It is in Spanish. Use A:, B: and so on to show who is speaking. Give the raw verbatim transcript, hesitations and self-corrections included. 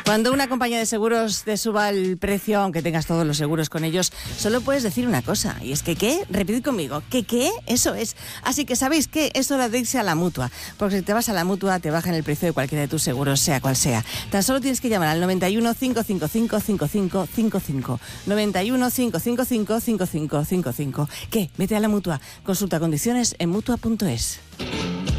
A: Cuando una compañía de seguros te suba el precio, aunque tengas todos los seguros con ellos, solo puedes decir una cosa, y es que ¿qué? Repetid conmigo, ¿qué qué? Eso es. Así que ¿sabéis qué? Es hora de irse a la Mutua, porque si te vas a la Mutua te bajan el precio de cualquiera de tus seguros, sea cual sea. Tan solo tienes que llamar al noventa y uno, cinco cinco cinco, cinco cinco cinco cinco, noventa y uno, cinco cinco cinco, cinco cinco cinco cinco. ¿Qué? Vete a la Mutua. Consulta condiciones en mutua punto es.